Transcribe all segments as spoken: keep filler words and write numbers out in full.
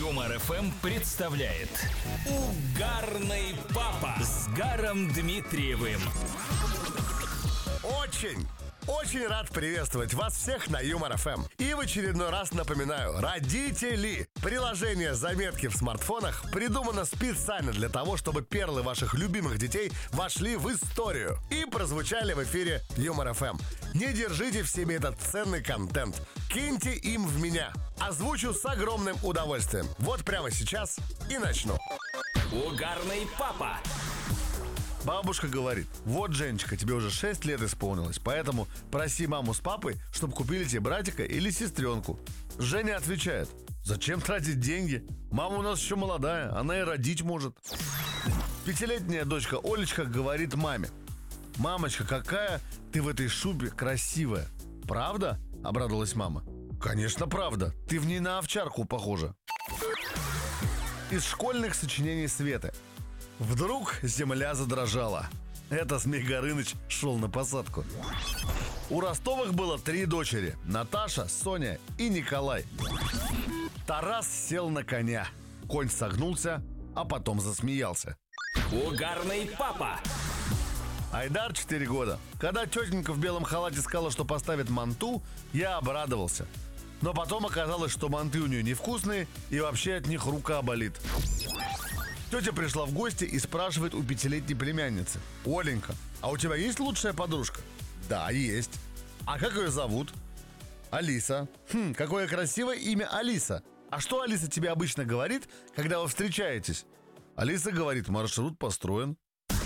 Юмор эф эм представляет Угарный папа с Гаром Дмитриевым. Очень, очень рад приветствовать вас всех на Юмор эф эм. И в очередной раз напоминаю, родители, приложение «Заметки» в смартфонах придумано специально для того, чтобы перлы ваших любимых детей вошли в историю и прозвучали в эфире Юмор эф эм. Не держите в себе этот ценный контент. Киньте им в меня. Озвучу с огромным удовольствием. Вот прямо сейчас и начну. Угарный папа. Бабушка говорит: вот, Женечка, тебе уже шесть лет исполнилось, поэтому проси маму с папой, чтобы купили тебе братика или сестренку. Женя отвечает: зачем тратить деньги? Мама у нас еще молодая, она и родить может. Пятилетняя дочка Олечка говорит маме: мамочка, какая ты в этой шубе красивая. Правда? Обрадовалась мама. Конечно, правда. Ты в ней на овчарку похожа. Из школьных сочинений Светы. Вдруг земля задрожала. Это Змей Горыныч шел на посадку. У Ростовых было три дочери: Наташа, Соня и Николай. Тарас сел на коня. Конь согнулся, а потом засмеялся. Угарный папа. Айдар четыре года. Когда тетенька в белом халате сказала, что поставит манту, я обрадовался. Но потом оказалось, что манты у нее невкусные, и вообще от них рука болит. Тетя пришла в гости и спрашивает у пятилетней племянницы: Оленька, а у тебя есть лучшая подружка? Да, есть. А как ее зовут? Алиса. Хм, какое красивое имя Алиса. А что Алиса тебе обычно говорит, когда вы встречаетесь? Алиса говорит: маршрут построен.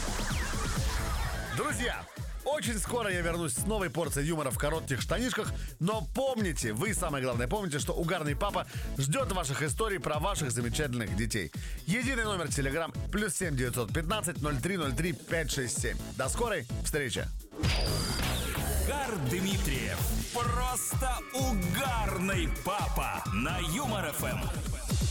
Друзья, очень скоро я вернусь с новой порцией юмора в коротких штанишках. Но помните, вы, самое главное, помните, что Угарный папа ждет ваших историй про ваших замечательных детей. Единый номер телеграм плюс семь девятьсот пятнадцать ноль три ноль три пять шесть семь. До скорой встречи. Гар Дмитриев. Просто угарный папа на Юмор эф эм.